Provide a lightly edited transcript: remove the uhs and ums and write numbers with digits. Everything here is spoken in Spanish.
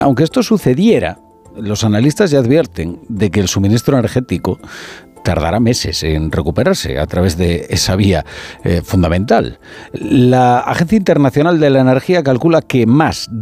Aunque esto sucediera, los analistas ya advierten de que el suministro energético tardará meses en recuperarse a través de esa vía fundamental. La Agencia Internacional de la Energía calcula que más